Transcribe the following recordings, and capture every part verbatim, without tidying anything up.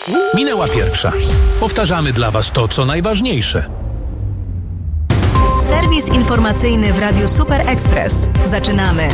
Minęła pierwsza. Powtarzamy dla Was to, co najważniejsze. Serwis informacyjny w Radiu Super Express. Zaczynamy.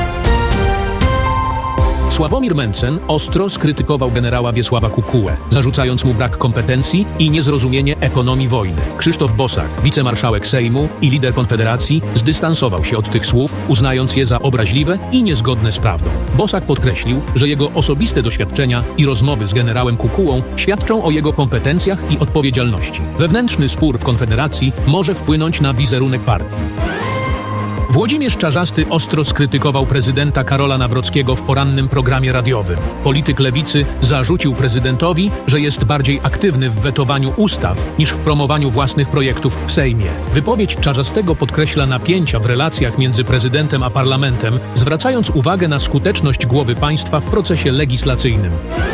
Sławomir Mencen ostro skrytykował generała Wiesława Kukułę, zarzucając mu brak kompetencji i niezrozumienie ekonomii wojny. Krzysztof Bosak, wicemarszałek Sejmu i lider Konfederacji, zdystansował się od tych słów, uznając je za obraźliwe i niezgodne z prawdą. Bosak podkreślił, że jego osobiste doświadczenia i rozmowy z generałem Kukułą świadczą o jego kompetencjach i odpowiedzialności. Wewnętrzny spór w Konfederacji może wpłynąć na wizerunek partii. Włodzimierz Czarzasty ostro skrytykował prezydenta Karola Nawrockiego w porannym programie radiowym. Polityk lewicy zarzucił prezydentowi, że jest bardziej aktywny w wetowaniu ustaw niż w promowaniu własnych projektów w Sejmie. Wypowiedź Czarzastego podkreśla napięcia w relacjach między prezydentem a parlamentem, zwracając uwagę na skuteczność głowy państwa w procesie legislacyjnym.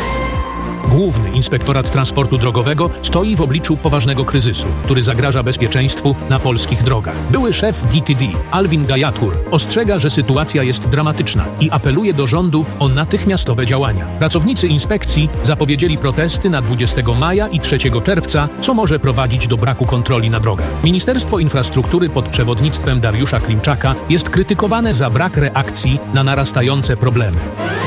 Główny Inspektorat Transportu Drogowego stoi w obliczu poważnego kryzysu, który zagraża bezpieczeństwu na polskich drogach. Były szef G T D, Alvin Gajatur, ostrzega, że sytuacja jest dramatyczna i apeluje do rządu o natychmiastowe działania. Pracownicy inspekcji zapowiedzieli protesty na dwudziestego maja i trzeciego czerwca, co może prowadzić do braku kontroli na drogach. Ministerstwo Infrastruktury pod przewodnictwem Dariusza Klimczaka jest krytykowane za brak reakcji na narastające problemy.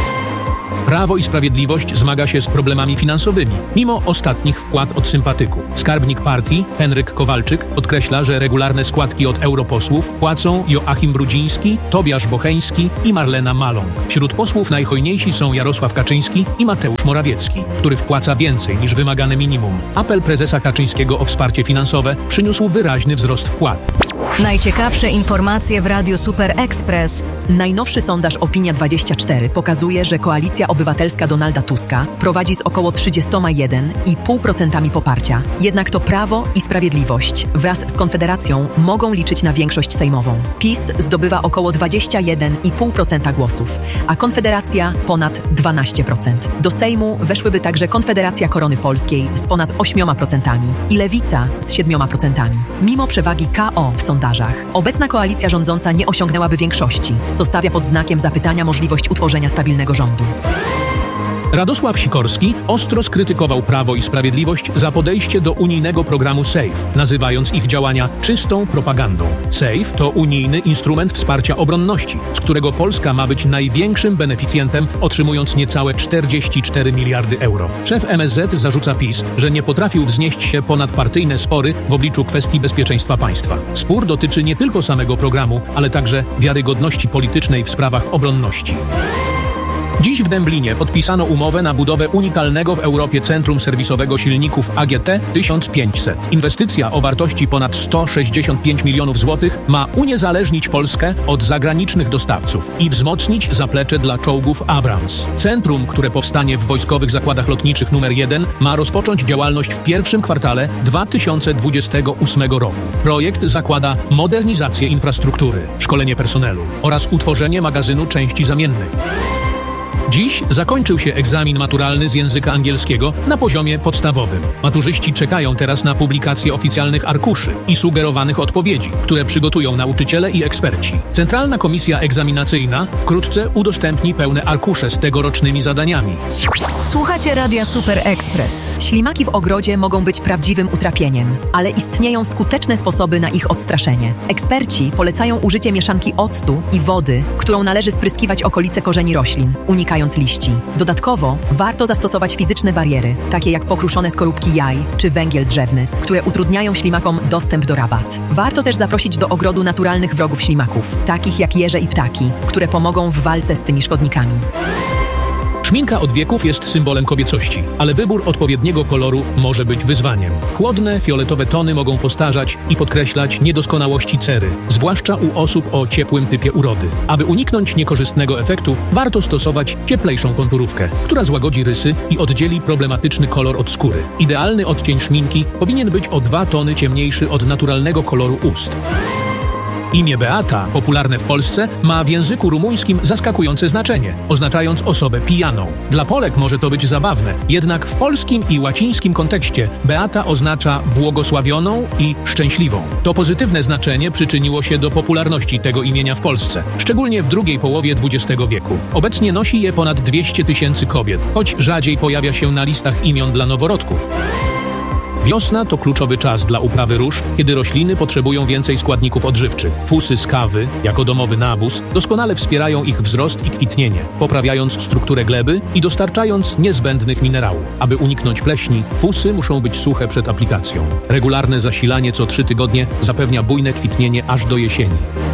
Prawo i Sprawiedliwość zmaga się z problemami finansowymi, mimo ostatnich wpłat od sympatyków. Skarbnik partii, Henryk Kowalczyk, podkreśla, że regularne składki od europosłów płacą Joachim Brudziński, Tobiasz Bocheński i Marlena Maląg. Wśród posłów najhojniejsi są Jarosław Kaczyński i Mateusz Morawiecki, który wpłaca więcej niż wymagane minimum. Apel prezesa Kaczyńskiego o wsparcie finansowe przyniósł wyraźny wzrost wpłat. Najciekawsze informacje w Radiu Super Express. Najnowszy sondaż Opinia dwadzieścia cztery pokazuje, że Koalicja Obywatelska Donalda Tuska prowadzi z około trzydzieści jeden i pół procent poparcia. Jednak to Prawo i Sprawiedliwość wraz z Konfederacją mogą liczyć na większość sejmową. PiS zdobywa około dwadzieścia jeden i pół procent głosów, a Konfederacja ponad dwanaście procent. Do Sejmu weszłyby także Konfederacja Korony Polskiej z ponad osiem procent i Lewica z siedem procent. Mimo przewagi K O w sondażach, obecna koalicja rządząca nie osiągnęłaby większości, co stawia pod znakiem zapytania możliwość utworzenia stabilnego rządu. Radosław Sikorski ostro skrytykował Prawo i Sprawiedliwość za podejście do unijnego programu SAFE, nazywając ich działania czystą propagandą. SAFE to unijny instrument wsparcia obronności, z którego Polska ma być największym beneficjentem, otrzymując niecałe czterdzieści cztery miliardy euro. Szef M S Z zarzuca PiS, że nie potrafił wznieść się ponad partyjne spory w obliczu kwestii bezpieczeństwa państwa. Spór dotyczy nie tylko samego programu, ale także wiarygodności politycznej w sprawach obronności. Dziś w Dęblinie podpisano umowę na budowę unikalnego w Europie centrum serwisowego silników A G T tysiąc pięćset. Inwestycja o wartości ponad sto sześćdziesiąt pięć milionów złotych ma uniezależnić Polskę od zagranicznych dostawców i wzmocnić zaplecze dla czołgów Abrams. Centrum, które powstanie w Wojskowych Zakładach Lotniczych numer jeden, ma rozpocząć działalność w pierwszym kwartale dwa tysiące dwudziestego ósmego roku. Projekt zakłada modernizację infrastruktury, szkolenie personelu oraz utworzenie magazynu części zamiennych. Dziś zakończył się egzamin maturalny z języka angielskiego na poziomie podstawowym. Maturzyści czekają teraz na publikację oficjalnych arkuszy i sugerowanych odpowiedzi, które przygotują nauczyciele i eksperci. Centralna Komisja Egzaminacyjna wkrótce udostępni pełne arkusze z tegorocznymi zadaniami. Słuchacie Radia Super Express. Ślimaki w ogrodzie mogą być prawdziwym utrapieniem, ale istnieją skuteczne sposoby na ich odstraszenie. Eksperci polecają użycie mieszanki octu i wody, którą należy spryskiwać okolice korzeni roślin, unikając liści. Dodatkowo warto zastosować fizyczne bariery, takie jak pokruszone skorupki jaj czy węgiel drzewny, które utrudniają ślimakom dostęp do rabat. Warto też zaprosić do ogrodu naturalnych wrogów ślimaków, takich jak jeże i ptaki, które pomogą w walce z tymi szkodnikami. Szminka od wieków jest symbolem kobiecości, ale wybór odpowiedniego koloru może być wyzwaniem. Chłodne, fioletowe tony mogą postarzać i podkreślać niedoskonałości cery, zwłaszcza u osób o ciepłym typie urody. Aby uniknąć niekorzystnego efektu, warto stosować cieplejszą konturówkę, która złagodzi rysy i oddzieli problematyczny kolor od skóry. Idealny odcień szminki powinien być o dwa tony ciemniejszy od naturalnego koloru ust. Imię Beata, popularne w Polsce, ma w języku rumuńskim zaskakujące znaczenie, oznaczając osobę pijaną. Dla Polek może to być zabawne, jednak w polskim i łacińskim kontekście Beata oznacza błogosławioną i szczęśliwą. To pozytywne znaczenie przyczyniło się do popularności tego imienia w Polsce, szczególnie w drugiej połowie dwudziestego wieku. Obecnie nosi je ponad dwieście tysięcy kobiet, choć rzadziej pojawia się na listach imion dla noworodków. Wiosna to kluczowy czas dla uprawy róż, kiedy rośliny potrzebują więcej składników odżywczych. Fusy z kawy, jako domowy nawóz, doskonale wspierają ich wzrost i kwitnienie, poprawiając strukturę gleby i dostarczając niezbędnych minerałów. Aby uniknąć pleśni, fusy muszą być suche przed aplikacją. Regularne zasilanie co trzy tygodnie zapewnia bujne kwitnienie aż do jesieni.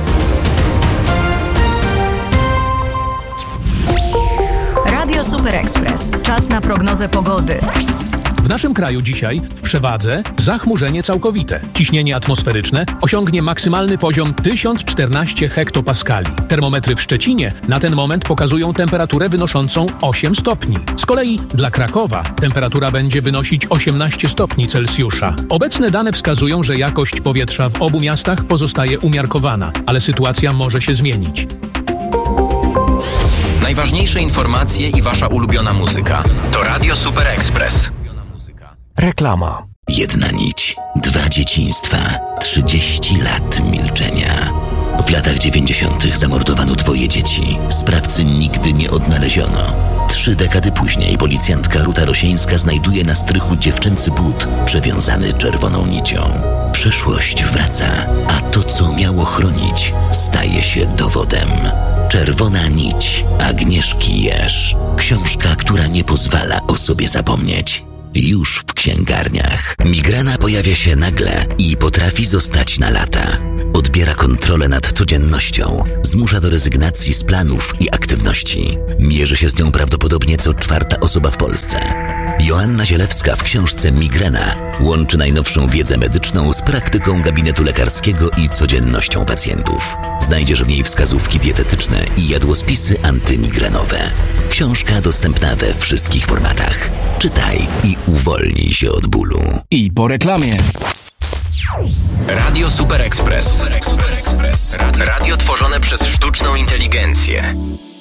Radio Super Express. Czas na prognozę pogody. W naszym kraju dzisiaj w przewadze zachmurzenie całkowite. Ciśnienie atmosferyczne osiągnie maksymalny poziom tysiąc czternaście hektopaskali. Termometry w Szczecinie na ten moment pokazują temperaturę wynoszącą osiem stopni. Z kolei dla Krakowa temperatura będzie wynosić osiemnaście stopni Celsjusza. Obecne dane wskazują, że jakość powietrza w obu miastach pozostaje umiarkowana, ale sytuacja może się zmienić. Najważniejsze informacje i wasza ulubiona muzyka. To Radio Super Express. Reklama. Jedna nić, dwa dzieciństwa, trzydzieści lat milczenia. W latach dziewięćdziesiątych zamordowano twoje dzieci. Sprawcy nigdy nie odnaleziono. Trzy dekady później policjantka Ruta Rosieńska znajduje na strychu dziewczęcy but przewiązany czerwoną nicią. Przeszłość wraca, a to, co miało chronić, staje się dowodem. Czerwona nić Agnieszki Jerz. Książka, która nie pozwala o sobie zapomnieć. Już w księgarniach. Migrena pojawia się nagle i potrafi zostać na lata. Odbiera kontrolę nad codziennością, zmusza do rezygnacji z planów i aktywności. Mierzy się z nią prawdopodobnie co czwarta osoba w Polsce. Joanna Zielewska w książce Migrena łączy najnowszą wiedzę medyczną z praktyką gabinetu lekarskiego i codziennością pacjentów. Znajdziesz w niej wskazówki dietetyczne i jadłospisy antymigrenowe. Książka dostępna we wszystkich formatach. Czytaj i uwolnij się od bólu. I po reklamie. Radio Super Express. Super Express. Radio, radio tworzone przez sztuczną inteligencję.